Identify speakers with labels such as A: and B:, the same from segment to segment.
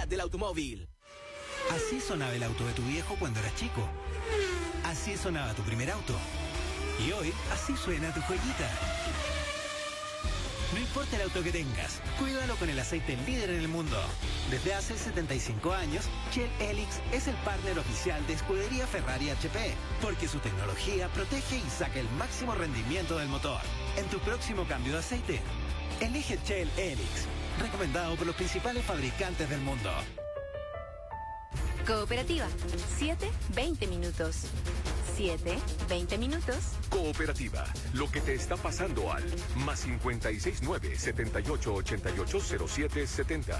A: del automóvil.
B: Así sonaba el auto de tu viejo cuando eras chico. Así sonaba tu primer auto. Y hoy, así suena tu joyita. No importa el auto que tengas, cuídalo con el aceite líder en el mundo. Desde hace 75 años, Shell Helix es el partner oficial de Escudería Ferrari HP, porque su tecnología protege y saca el máximo rendimiento del motor. En tu próximo cambio de aceite, elige Shell Helix, recomendado por los principales fabricantes del mundo.
C: Cooperativa, 7-20 minutos. 7-20 minutos.
D: Cooperativa, lo que te está pasando al +569 78880770.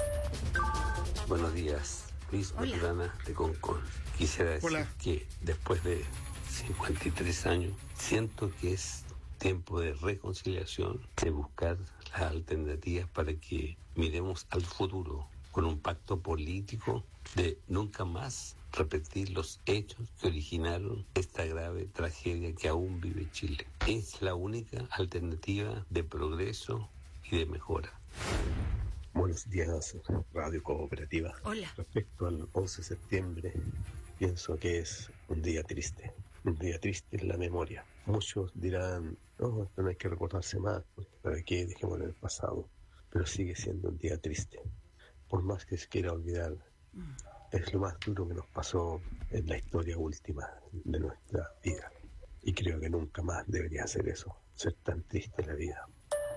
E: Buenos días, Luis Maturana de Concón. Quisiera decir que después de 53 años, siento que es tiempo de reconciliación, de buscar las alternativas para que miremos al futuro con un pacto político de nunca más repetir los hechos que originaron esta grave tragedia que aún vive Chile. Es la única alternativa de progreso y de mejora.
F: Buenos días, Radio Cooperativa.
C: Hola.
F: Respecto al 11 de septiembre, pienso que es un día triste en la memoria. Muchos dirán, no, esto no hay que recordarse más, ¿para qué? Dejémoslo en el pasado. Pero sigue siendo un día triste. Por más que se quiera olvidar, es lo más duro que nos pasó en la historia última de nuestra vida. Y creo que nunca más debería ser eso, ser tan triste la vida.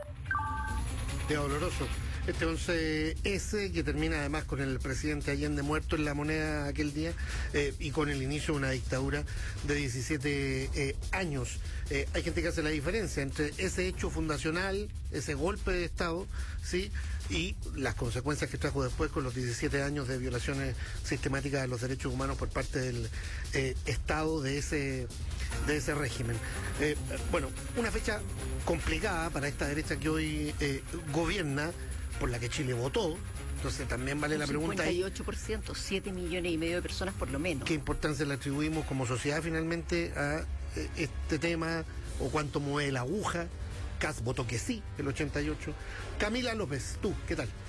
G: Día doloroso. Este 11S, que termina además con el presidente Allende muerto en la moneda aquel día, y con el inicio de una dictadura de 17 años. Hay gente que hace la diferencia entre ese hecho fundacional, ese golpe de Estado, ¿sí?, y las consecuencias que trajo después con los 17 años de violaciones sistemáticas de los derechos humanos por parte del Estado de ese régimen. Bueno, una fecha complicada para esta derecha que hoy gobierna, por la que Chile votó. Entonces también vale la pregunta
C: 58%, 7 millones y medio de personas por lo menos.
G: ¿Qué importancia le atribuimos como sociedad finalmente a este tema? ¿O cuánto mueve la aguja? Kass votó que sí, el 88%. Camila López, tú, ¿qué tal?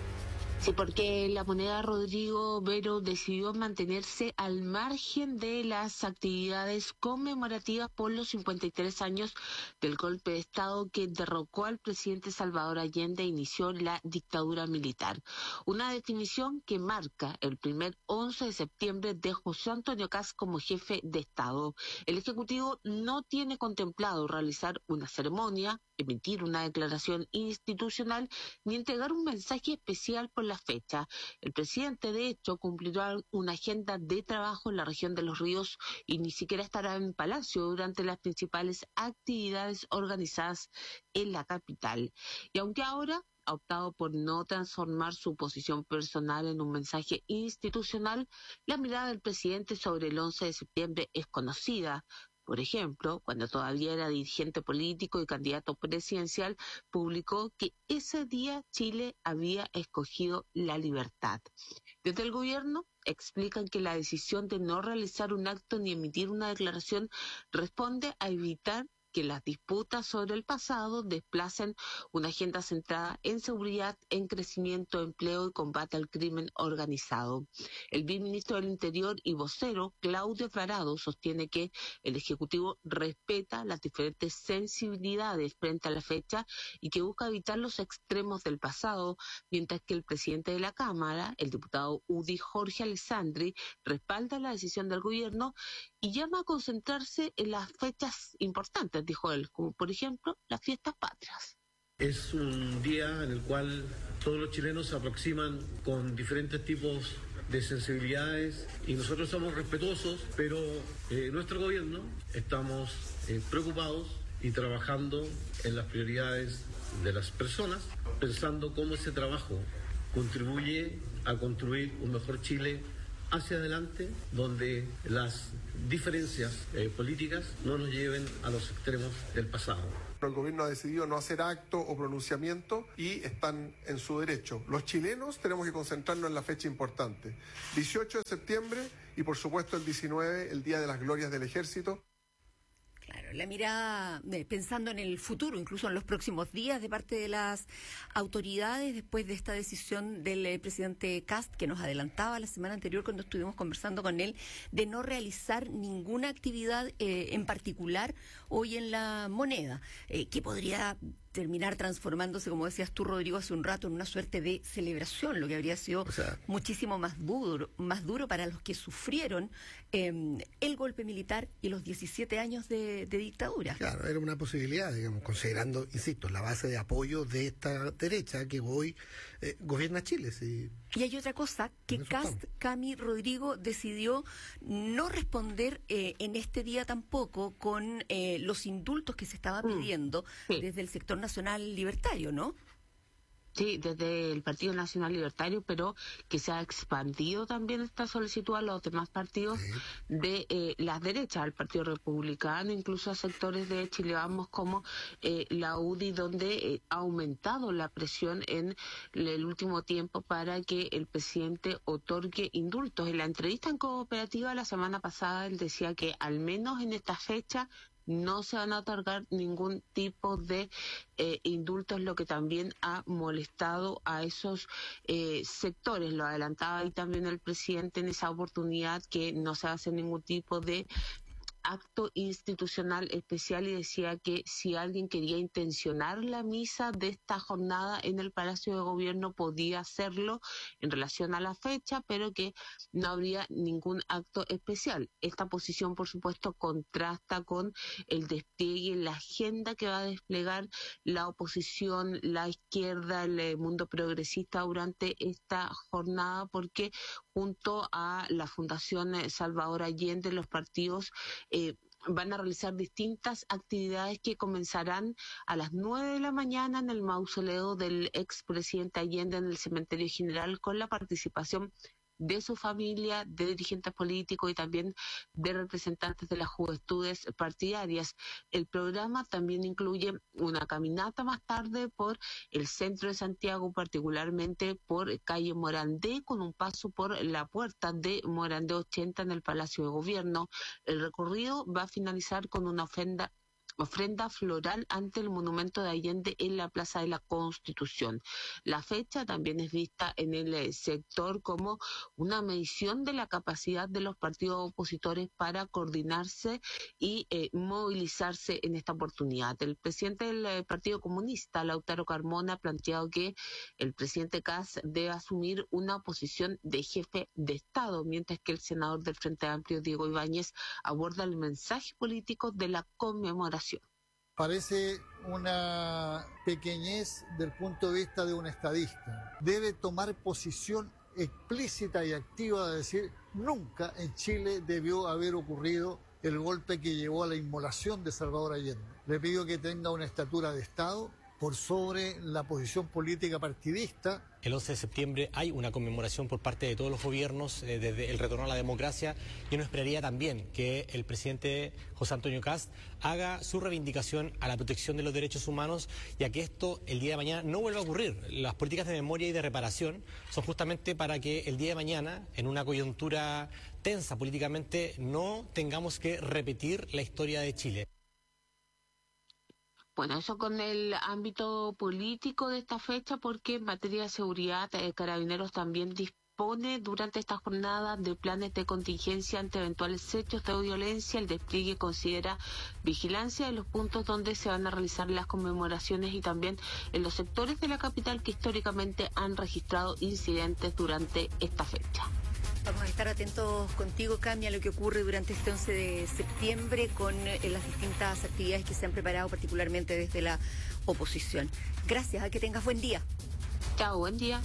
H: Sí, porque la moneda Rodrigo Vero decidió mantenerse al margen de las actividades conmemorativas por los 53 años del golpe de Estado que derrocó al presidente Salvador Allende e inició la dictadura militar. Una definición que marca el primer 11 de septiembre de José Antonio Kass como jefe de Estado. El Ejecutivo no tiene contemplado realizar una ceremonia, emitir una declaración institucional ni entregar un mensaje especial por la fecha. El presidente, de hecho, cumplirá una agenda de trabajo en la región de Los Ríos y ni siquiera estará en Palacio durante las principales actividades organizadas en la capital. Y aunque ahora ha optado por no transformar su posición personal en un mensaje institucional, la mirada del presidente sobre el 11 de septiembre es conocida. Por ejemplo, cuando todavía era dirigente político y candidato presidencial, publicó que ese día Chile había escogido la libertad. Desde el gobierno explican que la decisión de no realizar un acto ni emitir una declaración responde a evitar que las disputas sobre el pasado desplacen una agenda centrada en seguridad, en crecimiento, empleo y combate al crimen organizado. El viceministro del Interior y vocero, Claudio Alvarado, sostiene que el Ejecutivo respeta las diferentes sensibilidades frente a la fecha y que busca evitar los extremos del pasado, mientras que el presidente de la Cámara, el diputado UDI Jorge Alessandri, respalda la decisión del gobierno y llama a concentrarse en las fechas importantes, dijo él, como por ejemplo las fiestas patrias.
I: Es un día en el cual todos los chilenos se aproximan con diferentes tipos de sensibilidades y nosotros somos respetuosos, pero nuestro gobierno estamos preocupados y trabajando en las prioridades de las personas, pensando cómo ese trabajo contribuye a construir un mejor Chile hacia adelante, donde las diferencias políticas no nos lleven a los extremos del pasado.
J: El gobierno ha decidido no hacer acto o pronunciamiento y están en su derecho. Los chilenos tenemos que concentrarnos en la fecha importante, 18 de septiembre y por supuesto el 19, el Día de las Glorias del Ejército.
C: Claro. Claro, la mirada pensando en el futuro, incluso en los próximos días, de parte de las autoridades, después de esta decisión del presidente Kast, que nos adelantaba la semana anterior cuando estuvimos conversando con él, de no realizar ninguna actividad en particular hoy en la moneda, que podría terminar transformándose, como decías tú, Rodrigo, hace un rato, en una suerte de celebración, lo que habría sido muchísimo más duro para los que sufrieron el golpe militar y los 17 años de dictadura.
G: Claro, era una posibilidad, digamos, considerando, insisto, la base de apoyo de esta derecha que hoy gobierna Chile. Sí.
C: Y hay otra cosa, que Kast, Cami, Rodrigo, decidió no responder en este día tampoco con los indultos que se estaba pidiendo desde el sector nacional libertario, ¿no?
H: Sí, desde el Partido Nacional Libertario, pero que se ha expandido también esta solicitud a los demás partidos de las derechas, al Partido Republicano, incluso a sectores de Chile Vamos como la UDI, donde ha aumentado la presión en el último tiempo para que el presidente otorgue indultos. En la entrevista en Cooperativa la semana pasada, él decía que al menos en esta fecha no se van a otorgar ningún tipo de indultos, lo que también ha molestado a esos sectores. Lo adelantaba ahí también el presidente en esa oportunidad, que no se va a hacer ningún tipo de acto institucional especial, y decía que si alguien quería intencionar la misa de esta jornada en el Palacio de Gobierno podía hacerlo en relación a la fecha, pero que no habría ningún acto especial. Esta posición, por supuesto, contrasta con el despliegue, la agenda que va a desplegar la oposición, la izquierda, el mundo progresista durante esta jornada, porque junto a la Fundación Salvador Allende, los partidos van a realizar distintas actividades que comenzarán a las 9 de la mañana en el mausoleo del expresidente Allende en el Cementerio General, con la participación de su familia, de dirigentes políticos y también de representantes de las juventudes partidarias. El programa también incluye una caminata más tarde por el centro de Santiago, particularmente por calle Morandé, con un paso por la puerta de Morandé 80 en el Palacio de Gobierno. El recorrido va a finalizar con una ofrenda floral ante el monumento de Allende en la Plaza de la Constitución. La fecha también es vista en el sector como una medición de la capacidad de los partidos opositores para coordinarse y movilizarse en esta oportunidad. El presidente del Partido Comunista, Lautaro Carmona, ha planteado que el presidente Kast debe asumir una posición de jefe de Estado, mientras que el senador del Frente Amplio, Diego Ibáñez, aborda el mensaje político de la conmemoración.
A: Parece una pequeñez del punto de vista de un estadista. Debe tomar posición explícita y activa de decir: nunca en Chile debió haber ocurrido el golpe que llevó a la inmolación de Salvador Allende. Le pido que tenga una estatura de Estado por sobre la posición política partidista.
K: El 11 de septiembre hay una conmemoración por parte de todos los gobiernos desde el retorno a la democracia, y uno esperaría también que el presidente José Antonio Kast haga su reivindicación a la protección de los derechos humanos, y a que esto el día de mañana no vuelva a ocurrir. Las políticas de memoria y de reparación son justamente para que el día de mañana, en una coyuntura tensa políticamente, no tengamos que repetir la historia de Chile.
H: Bueno, eso con el ámbito político de esta fecha, porque en materia de seguridad, Carabineros también dispone durante esta jornada de planes de contingencia ante eventuales hechos de violencia. El despliegue considera vigilancia de los puntos donde se van a realizar las conmemoraciones y también en los sectores de la capital que históricamente han registrado incidentes durante esta fecha.
C: Vamos a estar atentos contigo, Cami, a lo que ocurre durante este 11 de septiembre con las distintas actividades que se han preparado, particularmente desde la oposición. Gracias, que tengas buen día.
H: Chao, buen día.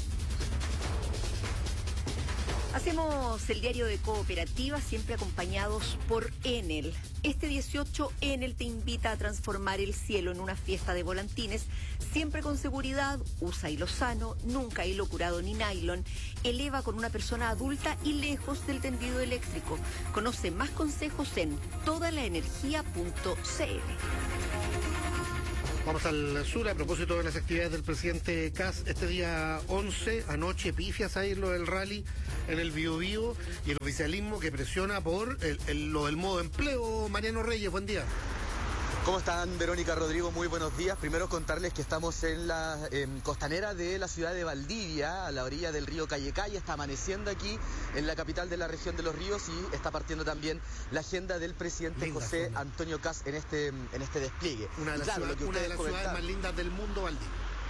C: Hacemos el diario de Cooperativa, siempre acompañados por Enel. Este 18, Enel te invita a transformar el cielo en una fiesta de volantines, siempre con seguridad. Usa hilo sano, nunca hilo curado ni nylon. Eleva con una persona adulta y lejos del tendido eléctrico. Conoce más consejos en todalaenergia.cl.
G: Vamos al sur a propósito de las actividades del presidente Kast este día 11, anoche pifias ahí lo del rally en el Biobío y el oficialismo que presiona por lo del modo empleo. Mariano Reyes, buen día.
L: ¿Cómo están, Verónica, Rodrigo? Muy buenos días. Primero contarles que estamos en la costanera de la ciudad de Valdivia, a la orilla del río Callecay. Está amaneciendo aquí en la capital de la región de Los Ríos y está partiendo también la agenda del presidente José Antonio Kast en este despliegue.
G: Una de las ciudades más lindas del mundo, Valdivia.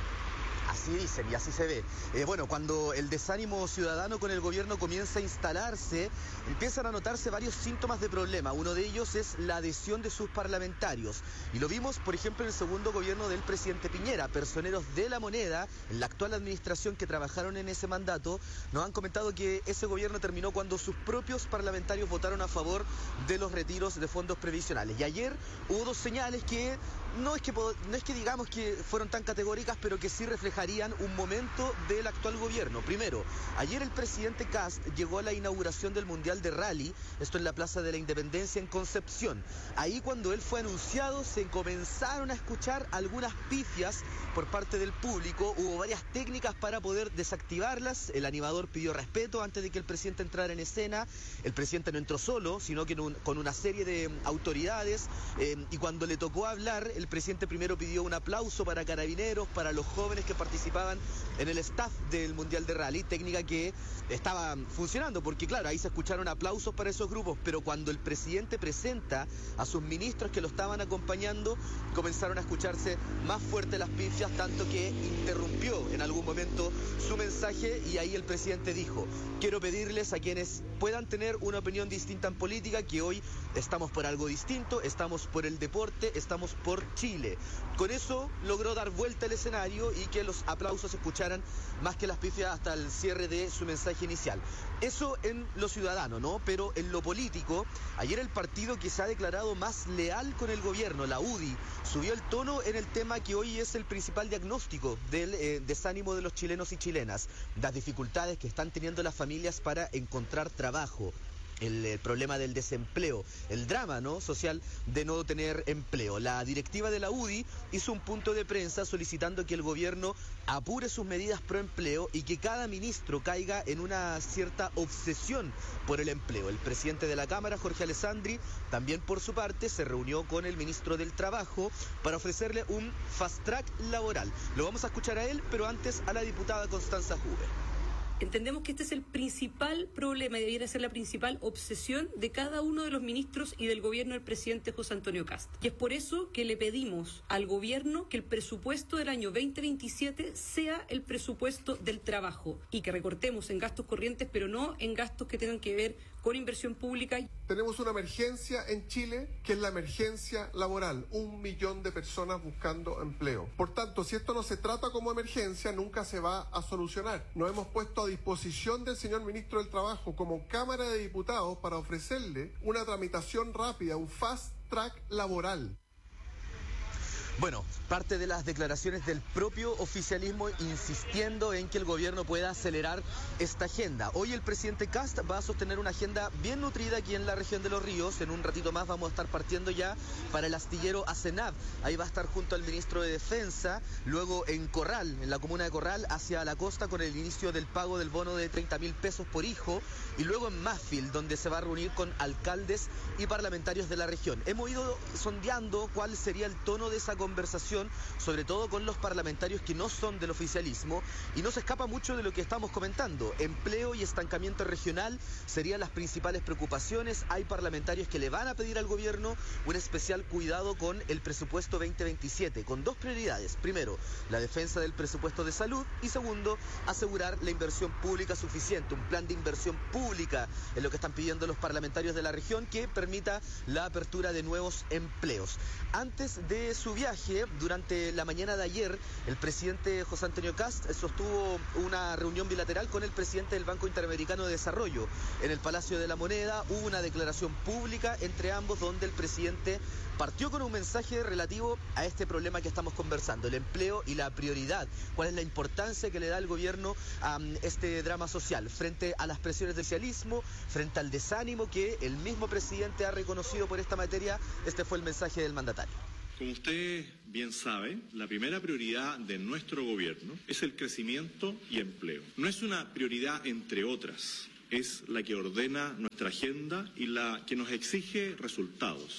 L: Así dicen y así se ve. Bueno, cuando el desánimo ciudadano con el gobierno comienza a instalarse, empiezan a notarse varios síntomas de problema. Uno de ellos es la adhesión de sus parlamentarios. Y lo vimos, por ejemplo, en el segundo gobierno del presidente Piñera. Personeros de La Moneda, en la actual administración que trabajaron en ese mandato, nos han comentado que ese gobierno terminó cuando sus propios parlamentarios votaron a favor de los retiros de fondos previsionales. Y ayer hubo dos señales que no es que digamos que fueron tan categóricas, pero que sí reflejarían un momento del actual gobierno. Primero, ayer el presidente Kast llegó a la inauguración del Mundial de Rally, esto en la Plaza de la Independencia en Concepción. Ahí cuando él fue anunciado se comenzaron a escuchar algunas pifias por parte del público, hubo varias técnicas para poder desactivarlas, el animador pidió respeto antes de que el presidente entrara en escena, el presidente no entró solo, sino que con una serie de autoridades, y cuando le tocó hablar, el presidente primero pidió un aplauso para Carabineros, para los jóvenes que participaban en el staff del Mundial de Rally, técnica que estaba funcionando, porque claro, ahí se escucharon aplausos para esos grupos, pero cuando el presidente presenta a sus ministros que lo estaban acompañando, comenzaron a escucharse más fuerte las pifias, tanto que interrumpió en algún momento su mensaje y ahí el presidente dijo: quiero pedirles a quienes puedan tener una opinión distinta en política que hoy estamos por algo distinto, estamos por el deporte, estamos por Chile. Con eso logró dar vuelta al escenario y que los aplausos se escucharan más que las pifias hasta el cierre de su mensaje inicial. Eso en lo ciudadano, ¿no? Pero en lo político, ayer el partido que se ha declarado más leal con el gobierno, la UDI, subió el tono en el tema que hoy es el principal diagnóstico del desánimo de los chilenos y chilenas, las dificultades que están teniendo las familias para encontrar trabajo. El problema del desempleo, el drama, ¿no?, social de no tener empleo. La directiva de la UDI hizo un punto de prensa solicitando que el gobierno apure sus medidas pro empleo y que cada ministro caiga en una cierta obsesión por el empleo. El presidente de la Cámara, Jorge Alessandri, también por su parte se reunió con el ministro del Trabajo para ofrecerle un fast track laboral. Lo vamos a escuchar a él, pero antes a la diputada Constanza Huber.
M: Entendemos que este es el principal problema y debiera ser la principal obsesión de cada uno de los ministros y del gobierno del presidente José Antonio Kast. Y es por eso que le pedimos al gobierno que el presupuesto del año 2027 sea el presupuesto del trabajo y que recortemos en gastos corrientes, pero no en gastos que tengan que ver con inversión pública.
J: Tenemos una emergencia en Chile, que es la emergencia laboral. 1 millón de personas buscando empleo. Por tanto, si esto no se trata como emergencia, nunca se va a solucionar. Nos hemos puesto a disposición del señor ministro del Trabajo como Cámara de Diputados para ofrecerle una tramitación rápida, un fast track laboral.
L: Bueno, parte de las declaraciones del propio oficialismo insistiendo en que el gobierno pueda acelerar esta agenda. Hoy el presidente Kast va a sostener una agenda bien nutrida aquí en la región de Los Ríos. En un ratito más vamos a estar partiendo ya para el astillero Asenab. Ahí va a estar junto al ministro de Defensa, luego en Corral, en la comuna de Corral, hacia la costa con el inicio del pago del bono de 30.000 pesos por hijo, y luego en Maffield, donde se va a reunir con alcaldes y parlamentarios de la región. Hemos ido sondeando cuál sería el tono de esa conversación, sobre todo con los parlamentarios que no son del oficialismo, y no se escapa mucho de lo que estamos comentando. Empleo y estancamiento regional serían las principales preocupaciones. Hay parlamentarios que le van a pedir al gobierno un especial cuidado con el presupuesto 2027, con dos prioridades. Primero, la defensa del presupuesto de salud, y segundo, asegurar la inversión pública suficiente, un plan de inversión pública es lo que están pidiendo los parlamentarios de la región, que permita la apertura de nuevos empleos. Antes de su viaje, durante la mañana de ayer, el presidente José Antonio Kast sostuvo una reunión bilateral con el presidente del Banco Interamericano de Desarrollo en el Palacio de la Moneda. Hubo una declaración pública entre ambos donde el presidente partió con un mensaje relativo a este problema que estamos conversando, el empleo y la prioridad. ¿Cuál es la importancia que le da el gobierno a este drama social frente a las presiones del socialismo, frente al desánimo que el mismo presidente ha reconocido por esta materia? Este fue el mensaje del mandatario.
N: Como usted bien sabe, la primera prioridad de nuestro gobierno es el crecimiento y empleo. No es una prioridad entre otras, es la que ordena nuestra agenda y la que nos exige resultados.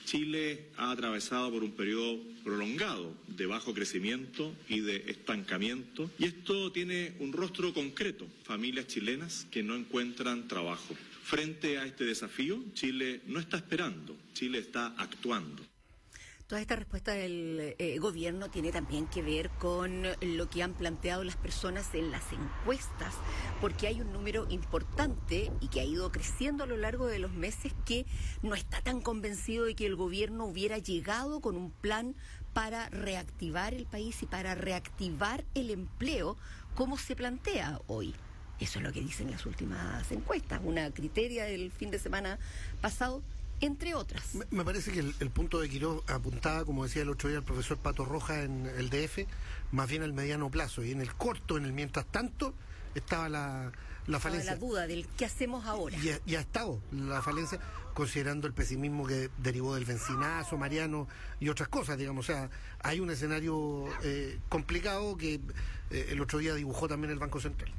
N: Chile ha atravesado por un periodo prolongado de bajo crecimiento y de estancamiento, y esto tiene un rostro concreto: familias chilenas que no encuentran trabajo. Frente a este desafío, Chile no está esperando, Chile está actuando.
C: Toda esta respuesta del gobierno tiene también que ver con lo que han planteado las personas en las encuestas, porque hay un número importante y que ha ido creciendo a lo largo de los meses que no está tan convencido de que el gobierno hubiera llegado con un plan para reactivar el país y para reactivar el empleo como se plantea hoy. Eso es lo que dicen las últimas encuestas, una criteria del fin de semana pasado, entre otras.
G: Me parece que el punto de Quirós apuntaba, como decía el otro día el profesor Pato Roja en el DF, más bien al mediano plazo, y en el corto, en el mientras tanto, estaba la falencia.
C: La duda del qué hacemos ahora.
G: Y ha estado la falencia, considerando el pesimismo que derivó del bencinazo, Mariano, y otras cosas, digamos. O sea, hay un escenario complicado que el otro día dibujó también el Banco Central.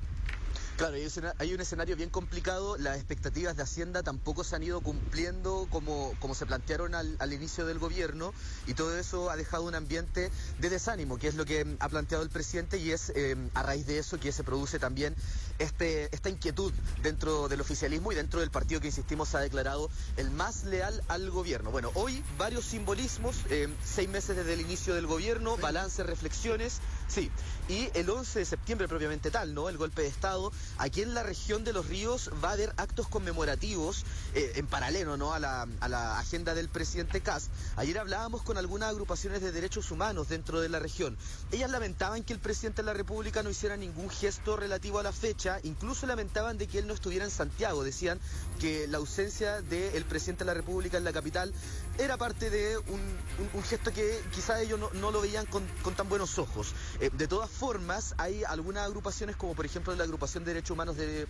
L: Claro, hay un escenario bien complicado. Las expectativas de Hacienda tampoco se han ido cumpliendo como se plantearon al inicio del gobierno, y todo eso ha dejado un ambiente de desánimo, que es lo que ha planteado el presidente, y es a raíz de eso que se produce también esta inquietud dentro del oficialismo y dentro del partido que, insistimos, ha declarado el más leal al gobierno. Bueno, hoy varios simbolismos, 6 meses desde el inicio del gobierno, balance, reflexiones, sí, y el 11 de septiembre propiamente tal, ¿no? El golpe de Estado. Aquí en la región de Los Ríos va a haber actos conmemorativos en paralelo, ¿no?, a la agenda del presidente Kast. Ayer hablábamos con algunas agrupaciones de derechos humanos dentro de la región. Ellas lamentaban que el presidente de la República no hiciera ningún gesto relativo a la fecha, incluso lamentaban de que él no estuviera en Santiago. Decían que la ausencia del presidente de la República en la capital era parte de un gesto que quizá ellos no lo veían con tan buenos ojos. De todas formas, hay algunas agrupaciones, como por ejemplo la agrupación de derechos humanos de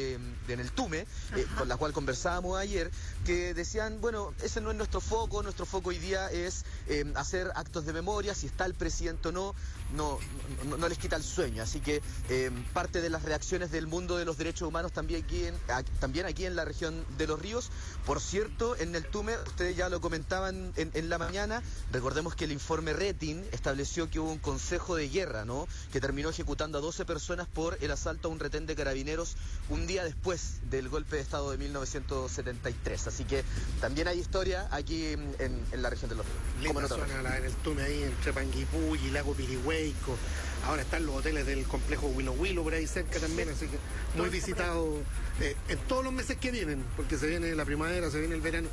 L: Neltume, con la cual conversábamos ayer, que decían, bueno, ese no es nuestro foco hoy día es hacer actos de memoria, si está el presidente o no les quita el sueño. Así que parte de las reacciones del mundo de los derechos humanos también aquí en la región de Los Ríos. Por cierto, en Neltume, ustedes ya lo comentaban en la mañana, recordemos que el informe Retin estableció que hubo un consejo de guerra, ¿no?, que terminó ejecutando a 12 personas por el asalto a un retén de carabineros un día después del golpe de Estado de 1973. Así que también hay historia aquí en la región de Los Ríos.
G: Linda zona en el Tume, ahí entre Panguipulli y Lago Pirihueico. Ahora están los hoteles del complejo Huilo por ahí cerca también, así que muy visitado en todos los meses que vienen, porque se viene la primavera, se viene el verano,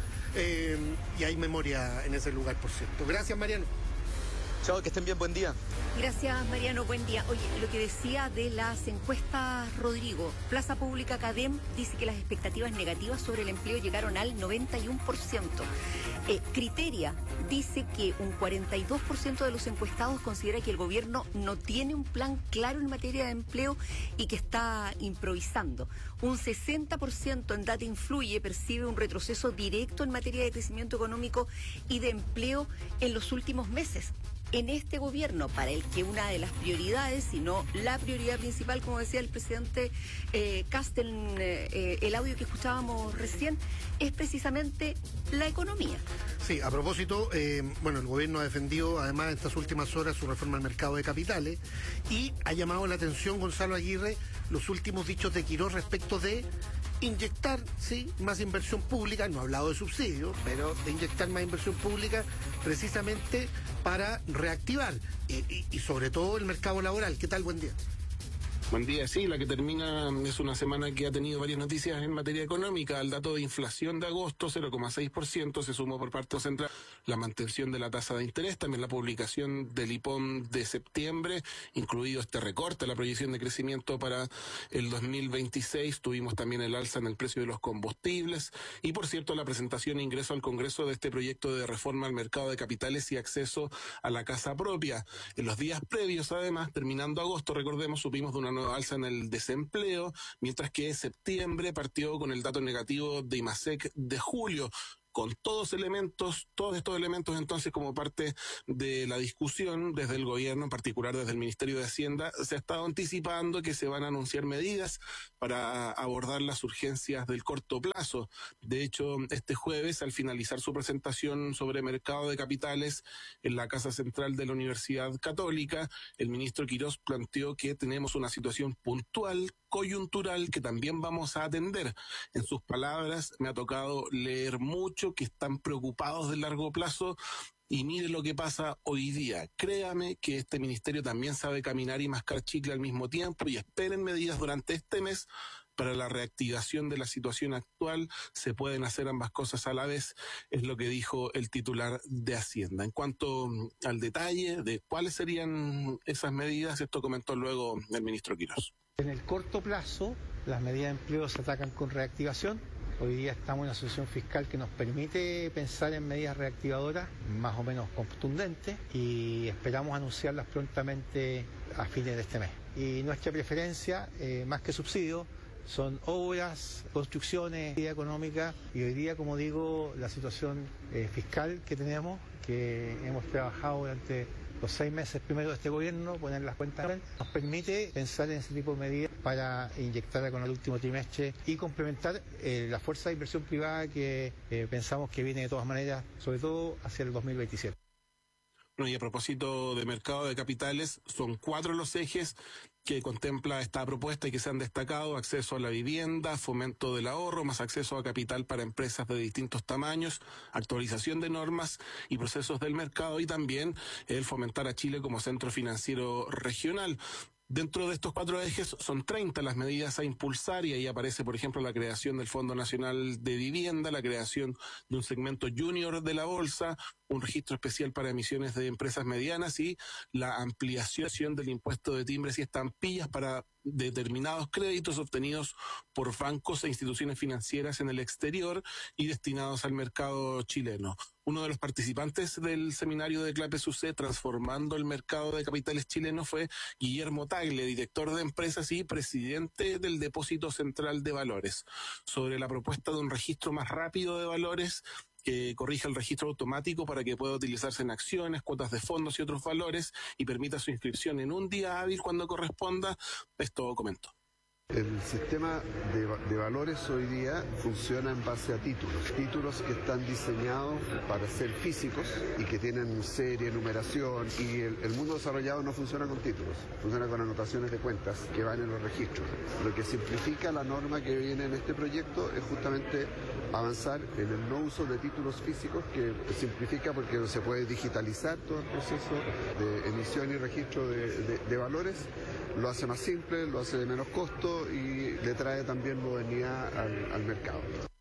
G: y hay memoria en ese lugar, por cierto. Gracias, Mariano.
L: Chao, que estén bien, buen día.
C: Gracias, Mariano, buen día. Oye, lo que decía de las encuestas, Rodrigo, Plaza Pública Cadem dice que las expectativas negativas sobre el empleo llegaron al 91%. Criteria dice que un 42% de los encuestados considera que el gobierno no tiene un plan claro en materia de empleo y que está improvisando. Un 60% en Data Influye percibe un retroceso directo en materia de crecimiento económico y de empleo en los últimos meses. En este gobierno, para el que una de las prioridades, si no la prioridad principal, como decía el presidente Kast en el audio que escuchábamos recién, es precisamente la economía.
G: Sí, a propósito, el gobierno ha defendido además en estas últimas horas su reforma al mercado de capitales y ha llamado la atención, Gonzalo Aguirre, los últimos dichos de Quirós respecto de inyectar, sí, más inversión pública, no ha hablado de subsidios, pero de inyectar más inversión pública precisamente para reactivar y sobre todo el mercado laboral. ¿Qué tal? Buen día.
O: Buen día, sí, la que termina es una semana que ha tenido varias noticias en materia económica. El dato de inflación de agosto, 0,6%, se sumó por parte central la mantención de la tasa de interés, también la publicación del IPOM de septiembre, incluido este recorte, la proyección de crecimiento para el 2026. Tuvimos también el alza en el precio de los combustibles y, por cierto, la presentación e ingreso al Congreso de este proyecto de reforma al mercado de capitales y acceso a la casa propia. En los días previos, además, terminando agosto, recordemos, supimos de una nueva alza en el desempleo, mientras que septiembre partió con el dato negativo de IMASEC de julio, con todos estos elementos entonces como parte de la discusión desde el gobierno, en particular desde el Ministerio de Hacienda, se ha estado anticipando que se van a anunciar medidas para abordar las urgencias del corto plazo. De hecho, este jueves, al finalizar su presentación sobre mercado de capitales en la Casa Central de la Universidad Católica, el ministro Quirós planteó que tenemos una situación puntual, coyuntural, que también vamos a atender. En sus palabras, me ha tocado leer mucho que están preocupados del largo plazo y mire lo que pasa hoy día. Créame que este ministerio también sabe caminar y mascar chicle al mismo tiempo y esperen medidas durante este mes para la reactivación de la situación actual. Se pueden hacer ambas cosas a la vez, es lo que dijo el titular de Hacienda. En cuanto al detalle de cuáles serían esas medidas, esto comentó luego el ministro Quirós.
P: En el corto plazo, las medidas de empleo se atacan con reactivación. Hoy día estamos en una situación fiscal que nos permite pensar en medidas reactivadoras más o menos contundentes y esperamos anunciarlas prontamente a fines de este mes. Y nuestra preferencia, más que subsidio, son obras, construcciones, actividad económica y hoy día, como digo, la situación fiscal que tenemos, que hemos trabajado durante los 6 meses primero de este gobierno, poner las cuentas, nos permite pensar en ese tipo de medidas para inyectarla con el último trimestre y complementar la fuerza de inversión privada que pensamos que viene de todas maneras, sobre todo hacia el 2027.
O: Bueno, y a propósito de mercado de capitales, son 4 los ejes que contempla esta propuesta y que se han destacado: acceso a la vivienda, fomento del ahorro, más acceso a capital para empresas de distintos tamaños, actualización de normas y procesos del mercado y también el fomentar a Chile como centro financiero regional. Dentro de estos 4 ejes son 30 las medidas a impulsar y ahí aparece, por ejemplo, la creación del Fondo Nacional de Vivienda, la creación de un segmento junior de la bolsa, un registro especial para emisiones de empresas medianas y la ampliación del impuesto de timbres y estampillas para determinados créditos obtenidos por bancos e instituciones financieras en el exterior y destinados al mercado chileno. Uno de los participantes del seminario de Clapes UC Transformando el Mercado de Capitales Chileno fue Guillermo Tagle, director de empresas y presidente del Depósito Central de Valores, sobre la propuesta de un registro más rápido de valores que corrija el registro automático para que pueda utilizarse en acciones, cuotas de fondos y otros valores y permita su inscripción en un día hábil cuando corresponda. Esto comentó.
Q: El sistema de valores hoy día funciona en base a títulos que están diseñados para ser físicos y que tienen serie, numeración, y el mundo desarrollado no funciona con títulos, funciona con anotaciones de cuentas que van en los registros. Lo que simplifica la norma que viene en este proyecto es justamente avanzar en el no uso de títulos físicos, que simplifica porque se puede digitalizar todo el proceso de emisión y registro de valores, lo hace más simple, lo hace de menos costo y le trae también modernidad al mercado.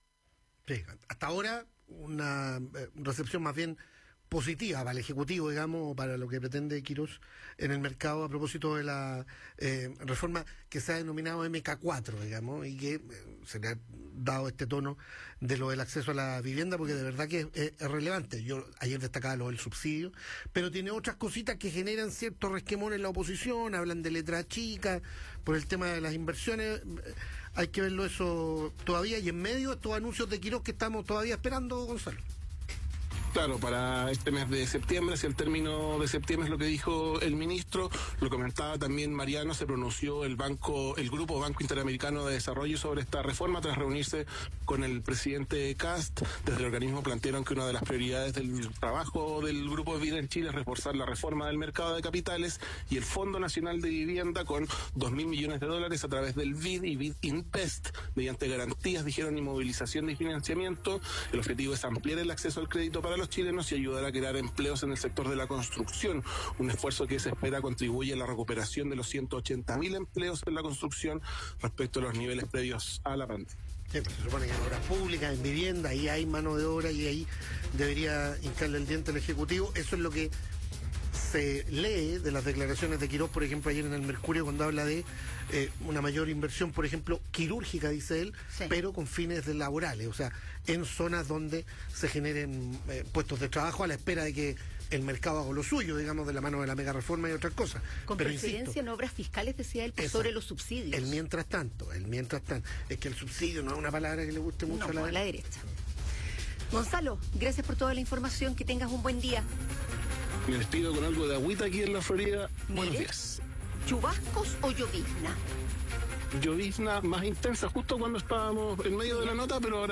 G: Sí, hasta ahora una recepción más bien positiva para el Ejecutivo, digamos, para lo que pretende Quirós en el mercado a propósito de la reforma que se ha denominado MK4, digamos, y que se le ha dado este tono de lo del acceso a la vivienda, porque de verdad que es relevante. Yo ayer destacaba lo del subsidio, pero tiene otras cositas que generan cierto resquemón en la oposición, hablan de letra chica, por el tema de las inversiones. Hay que verlo eso todavía, y en medio estos anuncios de Quirós que estamos todavía esperando, Gonzalo.
O: Claro, para este mes de septiembre, hacia el término de septiembre es lo que dijo el ministro, lo comentaba también Mariano, se pronunció el Grupo Banco Interamericano de Desarrollo sobre esta reforma tras reunirse con el presidente Kast. Desde el organismo plantearon que una de las prioridades del trabajo del Grupo Vida en Chile es reforzar la reforma del mercado de capitales y el Fondo Nacional de Vivienda con $2.000 millones a través del BID y BID Invest, mediante garantías, dijeron, y movilización de financiamiento. El objetivo es ampliar el acceso al crédito para los chilenos y ayudar a crear empleos en el sector de la construcción, un esfuerzo que se espera contribuye a la recuperación de los 180.000 empleos en la construcción respecto a los niveles previos a la pandemia.
G: Sí, pues se supone que en obras públicas, en vivienda, ahí hay mano de obra y ahí debería hincarle el diente al Ejecutivo. Eso es lo que se lee de las declaraciones de Quirós, por ejemplo, ayer en el Mercurio, cuando habla de una mayor inversión, por ejemplo, quirúrgica, dice él, sí, pero con fines laborales, o sea, en zonas donde se generen puestos de trabajo a la espera de que el mercado haga lo suyo, digamos, de la mano de la mega reforma y otras cosas.
C: Con
G: pero
C: presidencia, insisto, en obras fiscales, decía él, sobre los subsidios.
G: El mientras tanto, es que el subsidio no es una palabra que le guste mucho a la
C: derecha. Gonzalo, gracias por toda la información, que tengas un buen día.
O: Me despido con algo de agüita aquí en la Florida. Buenos días.
C: ¿Chubascos o llovizna?
O: Llovizna más intensa justo cuando estábamos en medio de la nota, pero ahora